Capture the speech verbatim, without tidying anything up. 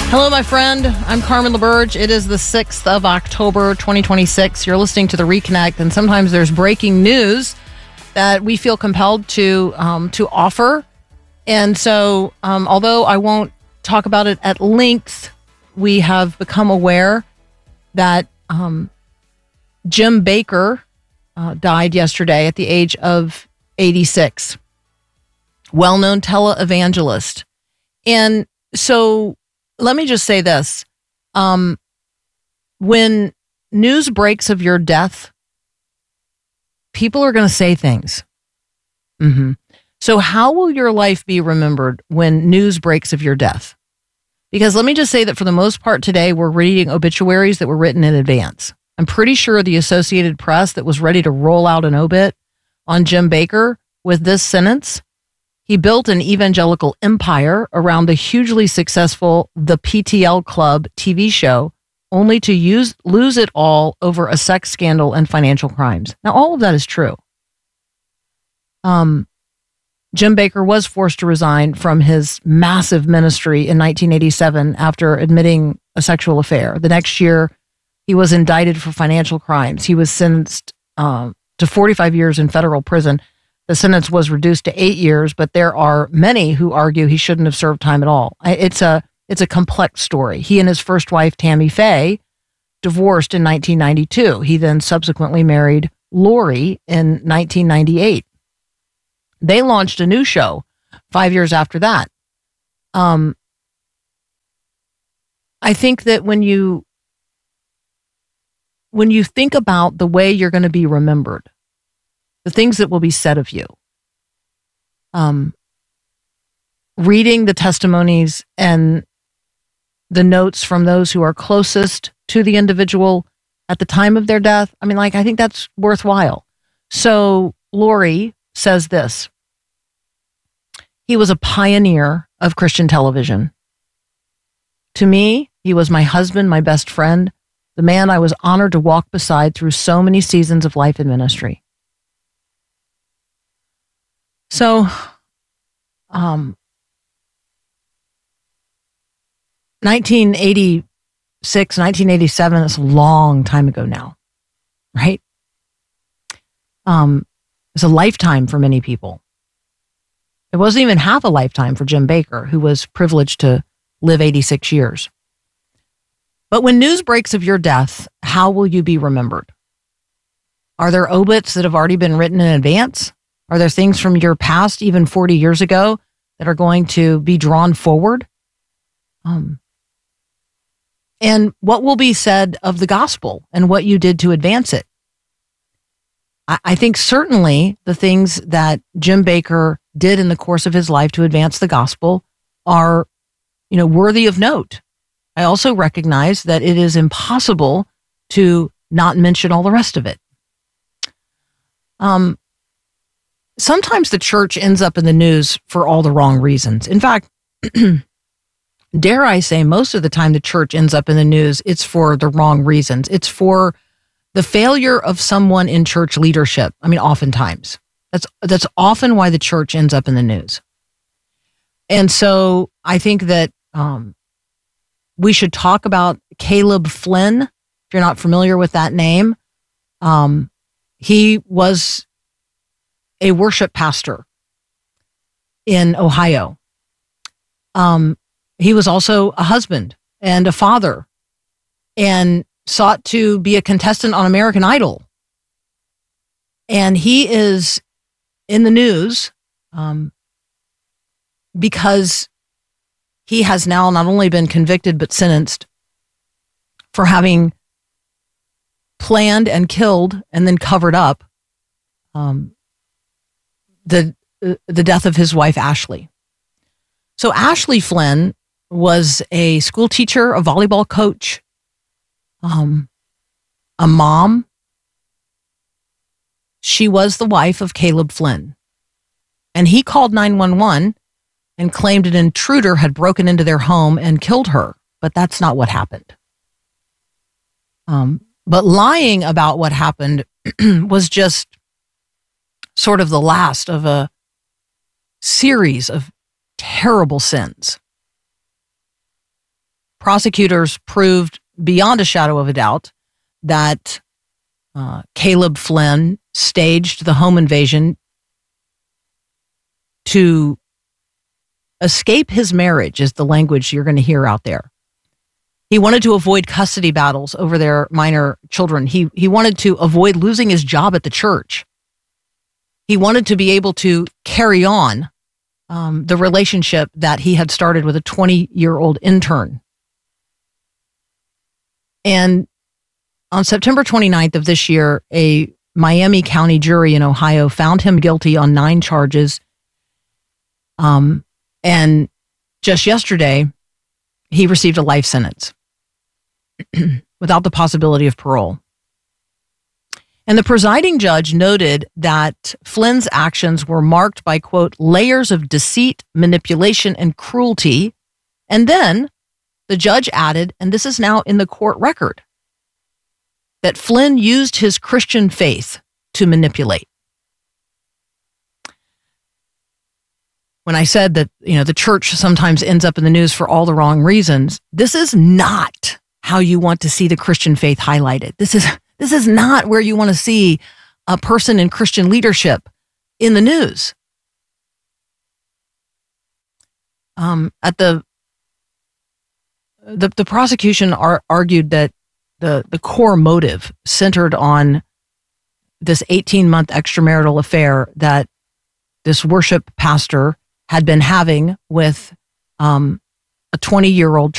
Hello, my friend. I'm Carmen LaBerge. It is the sixth of October, twenty twenty-six. You're listening to The Reconnect, and sometimes there's breaking news that we feel compelled to um, to offer. And so, um, although I won't talk about it at length, we have become aware that um, Jim Bakker uh, died yesterday at the age of eighty-six. Well-known televangelist. And so let me just say this. Um, when news breaks of your death, people are going to say things. Mm-hmm. So how will your life be remembered when news breaks of your death? Because let me just say that for the most part today, we're reading obituaries that were written in advance. I'm pretty sure the Associated Press that was ready to roll out an obit on Jim Bakker with this sentence: he built an evangelical empire around the hugely successful The P T L Club T V show, only to use lose it all over a sex scandal and financial crimes. Now, all of that is true. Um, Jim Bakker was forced to resign from his massive ministry in nineteen eighty-seven after admitting a sexual affair. The next year, he was indicted for financial crimes. He was sentenced uh, to forty-five years in federal prison. The sentence was reduced to eight years, but there are many who argue he shouldn't have served time at all. It's a it's a complex story. He and his first wife, Tammy Faye, divorced in nineteen ninety-two. He then subsequently married Lori in nineteen ninety-eight. They launched a new show five years after that. Um, I think that when you when you think about the way you're going to be remembered, the things that will be said of you, um, reading the testimonies and the notes from those who are closest to the individual at the time of their death, I mean, like, I think that's worthwhile. So Lori says this: he was a pioneer of Christian television. To me, he was my husband, my best friend, the man I was honored to walk beside through so many seasons of life and ministry. So, um, nineteen eighty-six, nineteen eighty-seven, that's a long time ago now, right? Um, it's a lifetime for many people. It wasn't even half a lifetime for Jim Bakker, who was privileged to live eighty-six years. But when news breaks of your death, how will you be remembered? Are there obits that have already been written in advance? Are there things from your past, even forty years ago, that are going to be drawn forward? Um, and what will be said of the gospel and what you did to advance it? I, I think certainly the things that Jim Bakker did in the course of his life to advance the gospel are, you know, worthy of note. I also recognize that it is impossible to not mention all the rest of it. Um, Sometimes the church ends up in the news for all the wrong reasons. In fact, dare I say, most of the time the church ends up in the news, it's for the wrong reasons. It's for the failure of someone in church leadership. I mean, oftentimes. That's that's often why the church ends up in the news. And so I think that um, we should talk about Caleb Flynn. If you're not familiar with that name, um, he was a worship pastor in Ohio. Um, he was also a husband and a father and sought to be a contestant on American Idol. And he is in the news um, because he has now not only been convicted but sentenced for having planned and killed and then covered up um, the the death of his wife, Ashley. So Ashley Flynn was a school teacher, a volleyball coach, um, a mom. She was the wife of Caleb Flynn. And he called nine one one and claimed an intruder had broken into their home and killed her. But that's not what happened. Um, but lying about what happened was just sort of the last of a series of terrible sins. prosecutors proved beyond a shadow of a doubt that uh, Caleb Flynn staged the home invasion to escape his marriage, is the language you're going to hear out there. He wanted to avoid custody battles over their minor children. He, he wanted to avoid losing his job at the church. He wanted to be able to carry on um, the relationship that he had started with a twenty-year-old intern. And on September twenty-ninth of this year, a Miami County jury in Ohio found him guilty on nine charges. Um, and just yesterday, he received a life sentence without the possibility of parole. And the presiding judge noted that Flynn's actions were marked by, quote, layers of deceit, manipulation, and cruelty. And then the judge added, and this is now in the court record, that Flynn used his Christian faith to manipulate. When I said that, you know, the church sometimes ends up in the news for all the wrong reasons, this is not how you want to see the Christian faith highlighted. This is this is not where you want to see a person in Christian leadership in the news. Um, at the the the prosecution ar- argued that the the core motive centered on this eighteen-month extramarital affair that this worship pastor had been having with um, a twenty-year-old